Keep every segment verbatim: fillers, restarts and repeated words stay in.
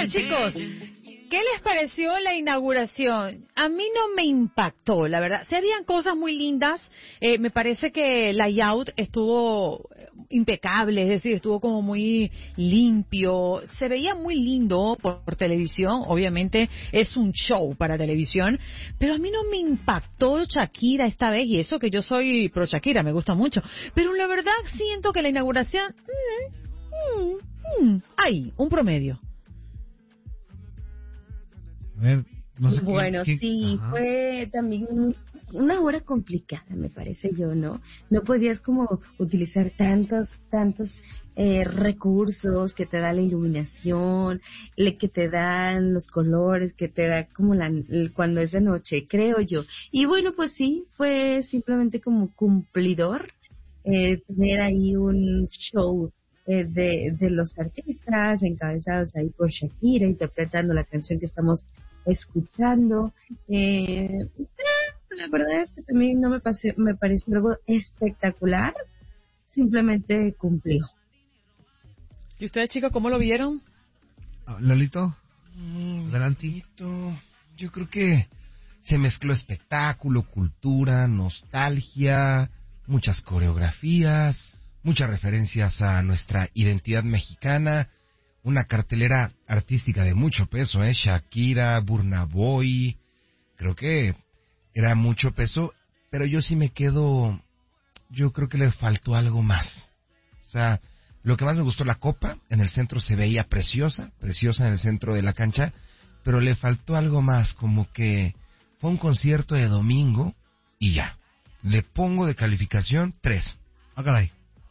ver, chicos, ¿qué les pareció la inauguración? A mí no me impactó, la verdad. Sí habían cosas muy lindas. Eh, me parece que el layout estuvo impecable, es decir, estuvo como muy limpio. Se veía muy lindo por, por televisión. Obviamente es un show para televisión. Pero a mí no me impactó Shakira esta vez. Y eso que yo soy pro Shakira, me gusta mucho. Pero la verdad siento que la inauguración... Mm, mm, mm, ahí, un promedio. A ver, no sé bueno, quién, quién... sí, Ajá. fue también una hora complicada, me parece yo, ¿no? No podías como utilizar tantos, tantos eh, recursos que te da la iluminación, le, que te dan los colores, que te da como la cuando es de noche, creo yo. Y bueno, pues sí, fue simplemente como cumplidor eh, tener ahí un show eh, de, de los artistas encabezados ahí por Shakira, interpretando la canción que estamos escuchando. Eh, la verdad es que también no me, pasé, me pareció algo espectacular, simplemente cumplió. ¿Y ustedes, chicos, cómo lo vieron? Lolito, Mm, adelante. Lolito, yo creo que se mezcló espectáculo, cultura, nostalgia, muchas coreografías, muchas referencias a nuestra identidad mexicana, una cartelera artística de mucho peso, ¿eh? Shakira, Burna Boy, creo que era mucho peso, pero yo sí me quedo, yo creo que le faltó algo más. O sea, lo que más me gustó, la copa, en el centro se veía preciosa, preciosa en el centro de la cancha, pero le faltó algo más, como que fue un concierto de domingo y ya. Le pongo de calificación tres. Ah, caray.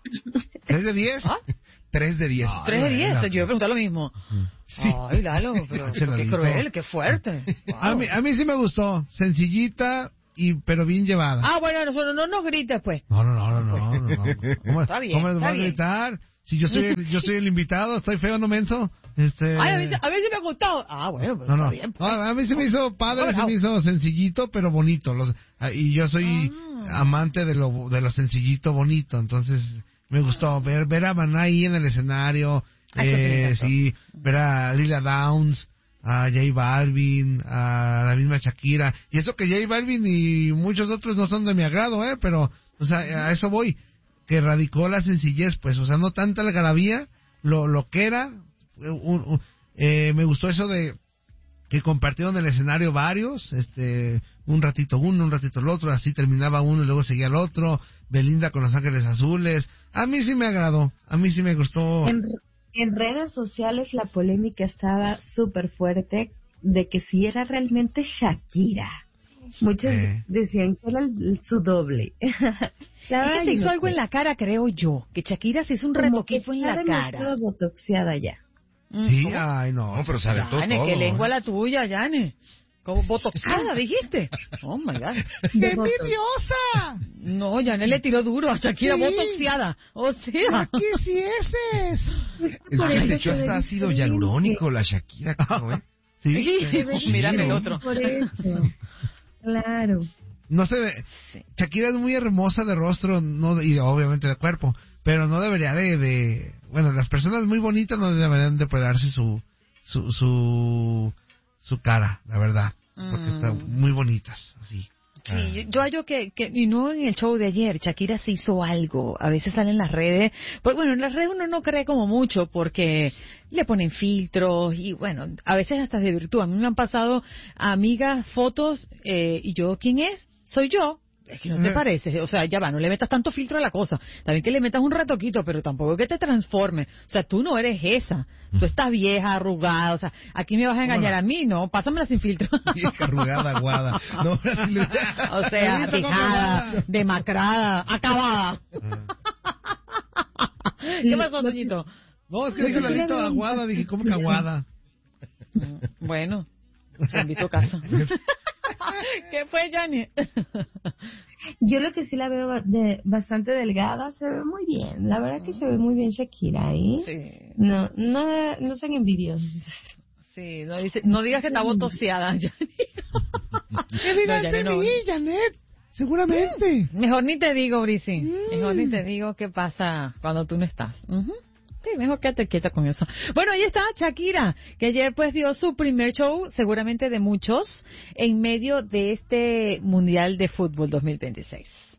¿tres de diez? ¿Ah? tres de diez. Ah, Tres de diez, bueno. yo iba a preguntar lo mismo. Sí. Ay, Lalo, pero, pero qué cruel, qué fuerte. Wow. A mí, a mí sí me gustó, sencillita y pero bien llevada. Ah, bueno, no, no, no nos grites, pues. No, no, no, no, no, no, no. ¿Cómo, Está bien, ¿cómo les está voy a bien. gritar? Si yo soy, el, yo soy el invitado, estoy feo, no menso. Este... Ay, a mí, a mí sí me gustó. Ah, bueno, pues No, no. está bien. Pues. No, a mí se me hizo padre, No, se no. me hizo sencillito, pero bonito. Los, y yo soy Ah. amante de lo, de lo sencillito, bonito. Entonces, me gustó ver, ver a Maná ahí en el escenario. Ah, eso sí me Eh, encantó. sí, ver a Lila Downs, a J Balvin, a la misma Shakira. Y eso que J Balvin y muchos otros no son de mi agrado, eh, pero, o sea, a eso voy. Que radicó la sencillez, pues, o sea, no tanta algarabía, lo, lo que era. Un, un, eh, me gustó eso de que compartieron el escenario varios, este, un ratito uno, un ratito el otro, así terminaba uno y luego seguía el otro. Belinda con Los Ángeles Azules. A mí sí me agradó, a mí sí me gustó. En, en redes sociales la polémica estaba súper fuerte de que si era realmente Shakira. Muchos Eh. decían que era el- su doble. La Es verdad, que se yo hizo no algo sé. en la cara, creo yo. Que Shakira se hizo un Como que retoquito en está la cara. demasiado botoxeada ya. Mm, Sí, ¿cómo? ay, no. No, pero se aventó Yane, todo. qué lengua ¿eh? la tuya, Yane. ¿Cómo botoxada, dijiste? Oh, my God. De botox. envidiosa! No, Yane le tiró duro a Shakira Sí. botoxiada. O sea... quisieses! Es Por que eso le echó se hasta ve ácido diferente. hialurónico la Shakira, creo, ¿eh? Sí. Sí, mírame el otro. Por eso. Claro. No sé, Sí. Shakira es muy hermosa de rostro, no de- y obviamente de cuerpo, pero no debería de, de, bueno, las personas muy bonitas no deberían de operarse su, su, su, su cara, la verdad, porque Mm. están muy bonitas, así. Sí, yo hallo que, que, y no en el show de ayer, Shakira se hizo algo, a veces salen en las redes, pues bueno, en las redes uno no cree como mucho porque le ponen filtros y bueno, a veces hasta de virtud. A mí me han pasado amigas fotos eh, y yo, ¿quién es? Soy yo. Es que no te Eh. parece, o sea, ya va, no le metas tanto filtro a la cosa. También que le metas un retoquito, pero tampoco que te transforme. O sea, tú no eres esa. Tú estás vieja, arrugada, o sea, aquí me vas a engañar Hola. a mí, ¿no? Pásamela sin filtro. Vieja arrugada, aguada. No, ahora sí le- O sea, Ahorita como fijada, aguada. demacrada, acabada. ¿Qué pasó, Toñito? No, es que dije Lalito aguada, dije, ¿cómo que aguada? Bueno, te invito a casa. ¿Qué fue, Yanni? Yo lo que sí la veo de, bastante delgada, se ve muy bien. La verdad que se ve muy bien Shakira ahí. Sí, No, no, no sean envidiosos. sí, no, dice, no digas que está botoseada, Yanni. ¿Qué dirás No, de Janet, no. mí, Janet? Seguramente. Mejor ni te digo, Brisi. Mejor ni te digo qué pasa cuando tú no estás. Ujú. Sí, mejor quédate quieta con eso. Bueno, ahí está Shakira, que ayer pues dio su primer show, seguramente de muchos, en medio de este Mundial de Fútbol dos mil veintiséis.